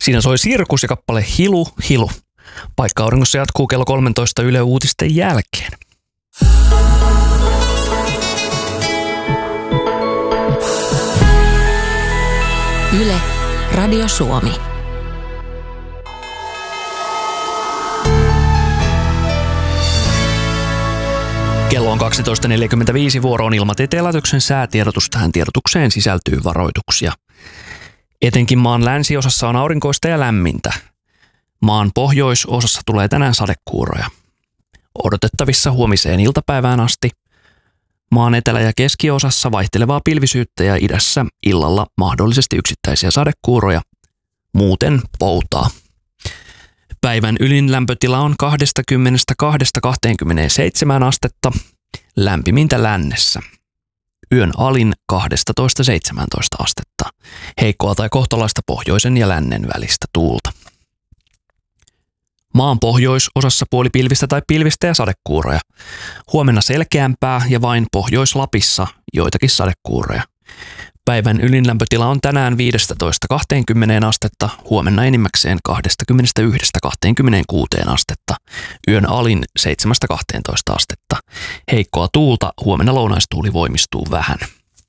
Siinä soi Sirkus ja kappale Hilu, Hilu. Paikka auringossa jatkuu kello 13 Yle Uutisten jälkeen. Yle, Radio Suomi. Kello on 12.45, vuoro on Ilmatieteen laitoksen säätiedotus. Tähän tiedotukseen sisältyy varoituksia. Etenkin maan länsiosassa on aurinkoista ja lämmintä. Maan pohjoisosassa tulee tänään sadekuuroja. Odotettavissa huomiseen iltapäivään asti. Maan etelä- ja keskiosassa vaihtelevaa pilvisyyttä ja idässä illalla mahdollisesti yksittäisiä sadekuuroja. Muuten poutaa. Päivän ylin lämpötila on 22–27 astetta, lämpimintä lännessä. Yön alin 12–17 astetta. Heikkoa tai kohtalaista pohjoisen ja lännen välistä tuulta. Maan pohjoisosassa puolipilvistä tai pilvistä ja sadekuuroja. Huomenna selkeämpää ja vain Pohjois-Lapissa joitakin sadekuuroja. Päivän ylin lämpötila on tänään 15–20 astetta, huomenna enimmäkseen 21–26 astetta. Yön alin 7–12 astetta. Heikkoa tuulta, huomenna lounaistuuli voimistuu vähän.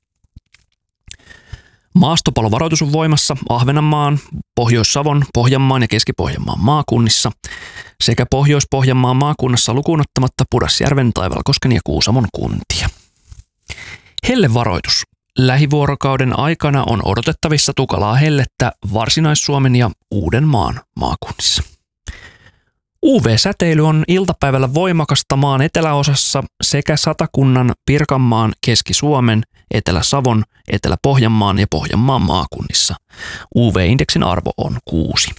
Maastopalovaroitus on voimassa Ahvenanmaan, Pohjois-Savon, Pohjanmaan ja Keski-Pohjanmaan maakunnissa sekä Pohjois-Pohjanmaan maakunnassa lukuun ottamatta Pudasjärven, Taivalkosken ja Kuusamon kuntia. Hellevaroitus. Lähivuorokauden aikana on odotettavissa tukalaa hellettä Varsinais-Suomen ja Uudenmaan maakunnissa. UV-säteily on iltapäivällä voimakasta maan eteläosassa sekä Satakunnan, Pirkanmaan, Keski-Suomen, Etelä-Savon, Etelä-Pohjanmaan ja Pohjanmaan maakunnissa. UV-indeksin arvo on 6.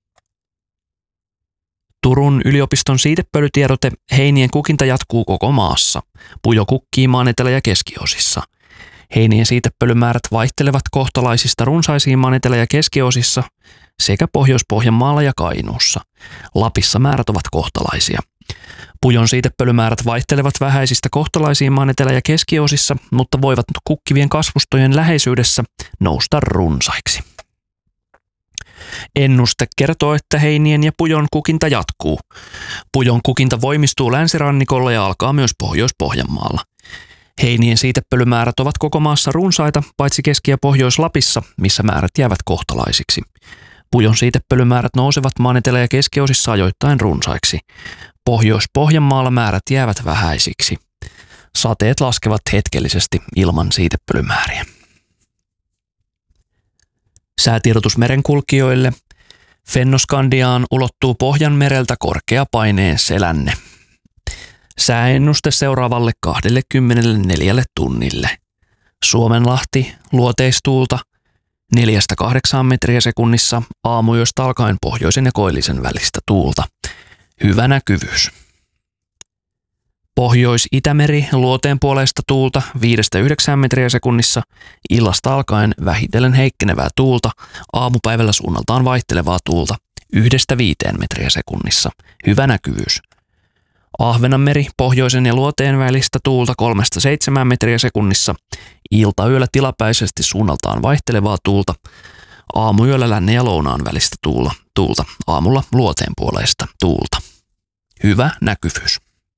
Turun yliopiston siitepölytiedote: heinien kukinta jatkuu koko maassa. Pujo kukkii maan etelä- ja keskiosissa. Heinien siitepölymäärät vaihtelevat kohtalaisista runsaisiin maan etelä- ja keskiosissa sekä Pohjois-Pohjanmaalla ja Kainuussa. Lapissa määrät ovat kohtalaisia. Pujon siitepölymäärät vaihtelevat vähäisistä kohtalaisiin maan etelä- ja keskiosissa, mutta voivat kukkivien kasvustojen läheisyydessä nousta runsaiksi. Ennuste kertoo, että heinien ja pujon kukinta jatkuu. Pujon kukinta voimistuu länsirannikolla ja alkaa myös Pohjois-Pohjanmaalla. Heinien siitepölymäärät ovat koko maassa runsaita, paitsi Keski- ja Pohjois-Lapissa, missä määrät jäävät kohtalaisiksi. Pujon siitepölymäärät nousevat maan etelä- ja keskiosissa ajoittain runsaiksi. Pohjois-Pohjanmaalla määrät jäävät vähäisiksi. Sateet laskevat hetkellisesti ilman siitepölymääriä. Säätiedotus merenkulkijoille. Fennoskandiaan ulottuu Pohjanmereltä korkeapaineen selänne. Sääennuste seuraavalle 24 tunnille. Suomenlahti, luoteistuulta 4–8 metriä sekunnissa, aamuyöstä alkaen pohjoisen ja koillisen välistä tuulta. Hyvä näkyvyys. Pohjois-Itämeri, luoteen puoleista tuulta 5–9 metriä sekunnissa, illasta alkaen vähitellen heikkenevää tuulta, aamupäivällä suunnaltaan vaihtelevaa tuulta 1–5 metriä sekunnissa. Hyvä näkyvyys. Ahvenanmeri, pohjoisen ja luoteen välistä tuulta 3–7 metriä sekunnissa, iltayöllä tilapäisesti suunnaltaan vaihtelevaa tuulta, aamuyöllä lännen ja lounaan välistä tuulta, aamulla luoteen puoleista tuulta. Hyvä näkyvyys.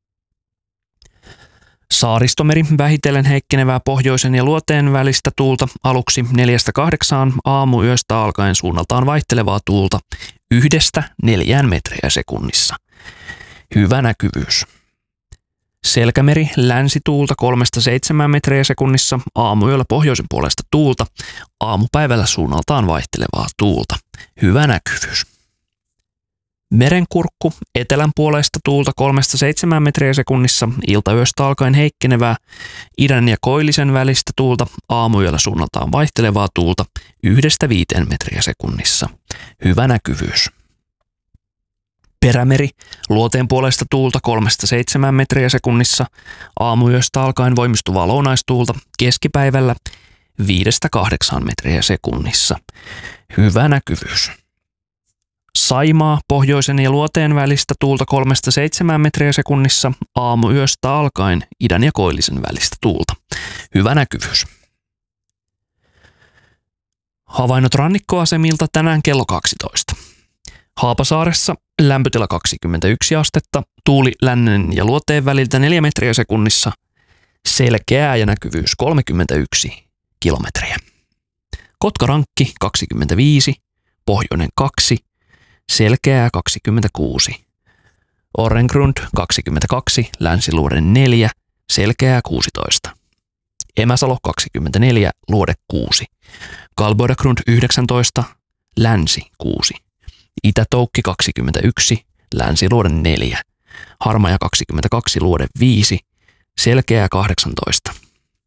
Saaristomeri, vähitellen heikkenevää pohjoisen ja luoteen välistä tuulta, aluksi 4–8, aamuyöstä alkaen suunnaltaan vaihtelevaa tuulta 1–4 metriä sekunnissa. Hyvä näkyvyys. Selkämeri, länsituulta 3–7 metriä sekunnissa, aamuyöllä pohjoisen puolesta tuulta, aamupäivällä suunnaltaan vaihtelevaa tuulta. Hyvä näkyvyys. Merenkurkku, etelän puolesta tuulta 3–7 metriä sekunnissa, iltayöstä alkaen heikkenevää, idän ja koillisen välistä tuulta, aamuyöllä suunnaltaan vaihtelevaa tuulta 1–5 metriä sekunnissa. Hyvä näkyvyys. Perämeri, luoteen puolesta tuulta 3–7 metriä sekunnissa, aamuyöstä alkaen voimistuvaa lounaistuulta, keskipäivällä 5–8 metriä sekunnissa. Hyvä näkyvyys. Saimaa, pohjoisen ja luoteen välistä tuulta 3–7 metriä sekunnissa, aamuyöstä alkaen idän ja koillisen välistä tuulta. Hyvä näkyvyys. Havainnot rannikkoasemilta tänään kello 12. Haapasaaressa lämpötila 21 astetta, tuuli lännen ja luoteen väliltä 4 metriä sekunnissa, selkeää ja näkyvyys 31 kilometriä. Kotkarankki 25, pohjoinen 2, selkeää 26. Orrengrund 22, länsiluoden 4, selkeää 16. Emäsalo 24, luode 6. Kalbodagrund 19, länsi 6. Itätoukki 21, länsiluoden 4. Harmaja 22, luode 5, selkeää 18.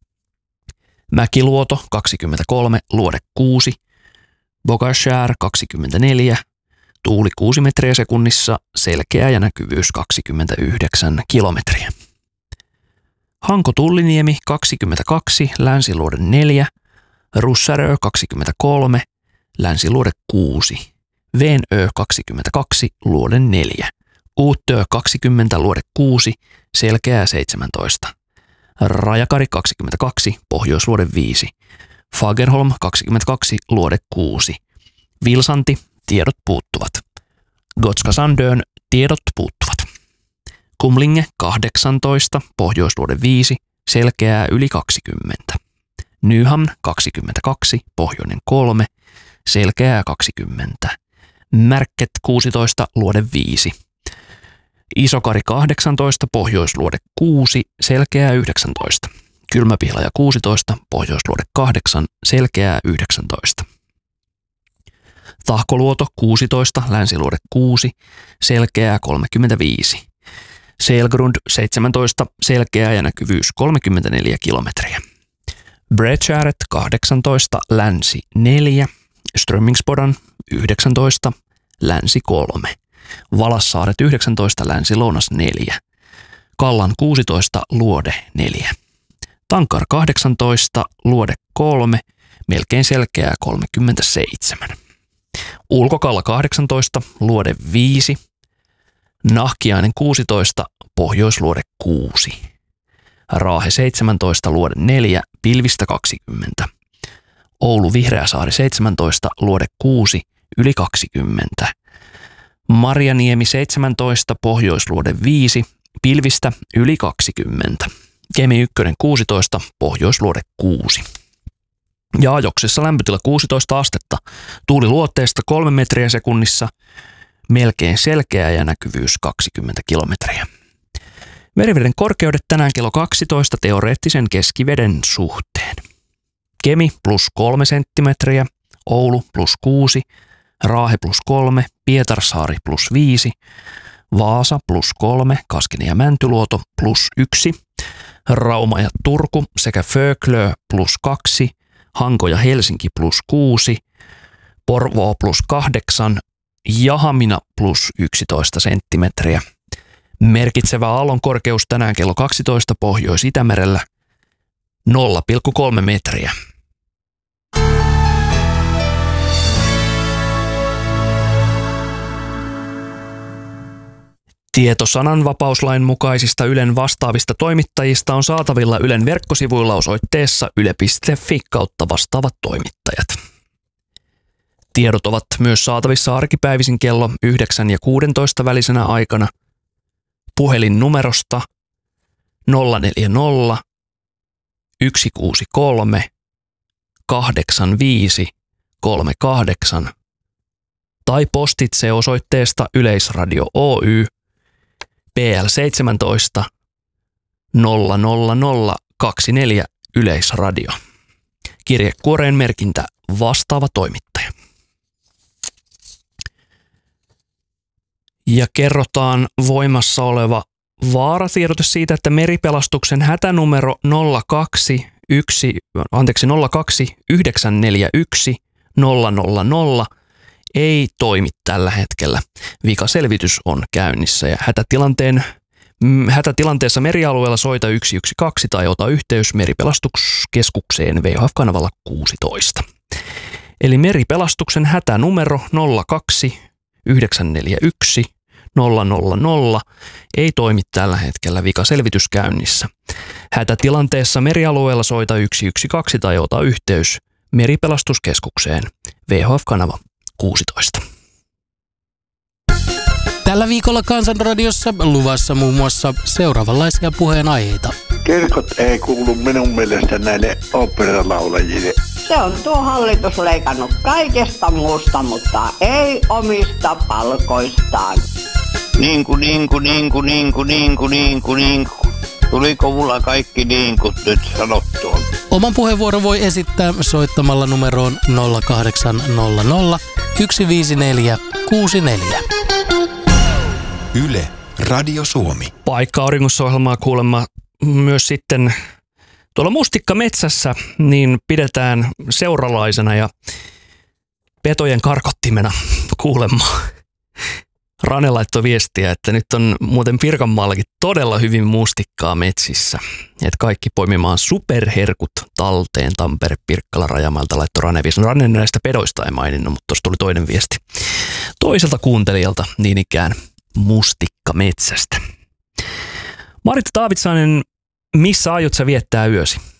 Mäkiluoto 23, luode 6. Bogashär 24, tuuli 6 metriä sekunnissa, selkeä ja näkyvyys 29 kilometriä. Hanko-Tulliniemi 22, länsiluoden 4, Russärö 23, länsiluode 6, Veenö 22, luode 4, Uutö 20, luode 6, selkeää 17, Rajakari 22, pohjoisluode 5, Fagerholm 22, luode 6, Vilsanti, tiedot puuttuvat, Gotska Sandön, tiedot puuttuvat. Kumlinge 18, pohjoisluode 5, selkeää yli 20. Nyhamn 22, pohjoinen 3, selkeää 20. Märket 16, luode 5. Isokari 18, pohjoisluode 6, selkeää 19. Kylmäpihlaja 16, pohjoisluode 8, selkeää 19. Tahkoluoto 16, länsiluode 6, selkeää 35. Selgrund 17, selkeää ja näkyvyys 34 kilometriä. Bredgäret 18, länsi 4, Strömmingsbodan 19, länsi 3, Valassaaret 19, länsi-lounas 4, Kallan 16, luode 4, Tankar 18, luode 3, melkein selkeää 37, Ulkokalla 18, luode 5, Nahkiainen 16, pohjoisluode 6, Raahe 17, luode 4, pilvistä 20, Oulu Vihreäsaari 17, luode 6, yli 20, Marjaniemi 17, pohjoisluode 5, pilvistä yli 20, Kemi 1 16, pohjoisluode 6. Jaajoksessa lämpötila 16 astetta, tuuli luoteesta 3 metriä sekunnissa, melkein selkeä ja näkyvyys 20 kilometriä. Meriveden korkeudet tänään kello 12 teoreettisen keskiveden suhteen. Kemi plus 3 senttimetriä, Oulu plus 6, Raahe plus 3, Pietarsaari plus 5, Vaasa plus 3, Kaskinen ja Mäntyluoto plus 1, Rauma ja Turku sekä Föglö plus 2, Hanko ja Helsinki plus 6, Porvoo plus 8 ja Hamina plus 11 senttimetriä. Merkitsevä aallon korkeus tänään kello 12 Pohjois-Itämerellä 0,3 metriä. Tieto sananvapauslain mukaisista Ylen vastaavista toimittajista on saatavilla Ylen verkkosivuilla osoitteessa yle.fi/vastaavat toimittajat. Tiedot ovat myös saatavissa arkipäivisin kello 9 ja 16 välisenä aikana puhelinnumerosta 040 163 85 38 tai postitse osoitteesta Yleisradio Oy PL 17 00024 Yleisradio. Kirjekuoreen merkintä vastaava toimittaja. Ja kerrotaan voimassa oleva vaaratiedote siitä, että meripelastuksen hätänumero 02941 000 ei toimi tällä hetkellä. Vikaselvitys on käynnissä ja hätätilanteessa merialueella soita 112 tai ota yhteys meripelastuskeskukseen VHF-kanavalla 16. Eli meripelastuksen hätänumero 02941 000 ei toimi tällä hetkellä, vikaselvitys käynnissä. Hätätilanteessa merialueella soita 112 tai ota yhteys Meripelastuskeskukseen. VHF-kanava 16. Tällä viikolla Kansanradiossa luvassa muun muassa seuraavanlaisia puheenaiheita. Kirkot ei kuulu minun mielestä näille oopperalaulajille. Se on tuo hallitus leikannut kaikesta muusta, mutta ei omista palkoistaan. Niinku. Tuliko mulla kaikki niinkut nyt sanottua? Oman puheenvuoron voi esittää soittamalla numeroon 0800 154 64. Yle, Radio Suomi. Paikka auringossa-ohjelmaa kuulemma myös sitten tuolla Mustikkametsässä niin pidetään seuralaisena ja petojen karkottimena kuulemma. Rane laittoi viestiä, että nyt on muuten Pirkanmaallakin todella hyvin mustikkaa metsissä. Että kaikki poimimaan superherkut talteen Tampere-Pirkkala Rajamäeltä laittoi Rane viesti. Rane näistä pedoista ei maininnut, mutta tuossa tuli toinen viesti toiselta kuuntelijalta niin ikään mustikkametsästä. Maritta Taavitsainen, missä aiot sä viettää yösi?